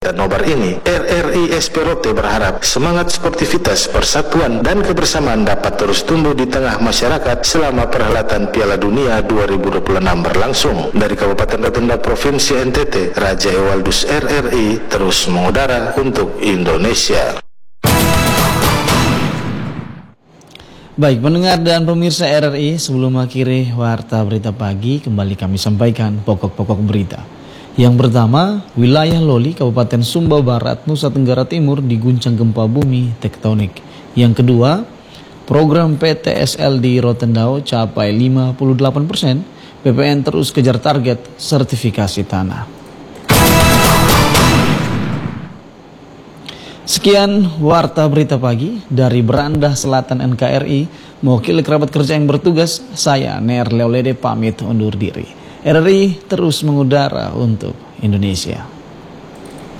Dan nobar ini, RRI Esperote berharap semangat sportivitas, persatuan, dan kebersamaan dapat terus tumbuh di tengah masyarakat selama perhelatan Piala Dunia 2026 berlangsung. Dari Kabupaten Batenda, Provinsi NTT, Raja Ewaldus RRI terus mengudara untuk Indonesia. Baik, pendengar dan pemirsa RRI, sebelum mengakhiri Warta Berita Pagi, kembali kami sampaikan pokok-pokok berita. Yang pertama, wilayah Loli, Kabupaten Sumba Barat, Nusa Tenggara Timur diguncang gempa bumi tektonik. Yang kedua, program PTSL di Rotendao capai 58%, BPN terus kejar target sertifikasi tanah. Sekian Warta Berita Pagi dari Beranda Selatan NKRI, mewakili kerabat kerja yang bertugas, saya Ner Leolede pamit undur diri. RRI terus mengudara untuk Indonesia.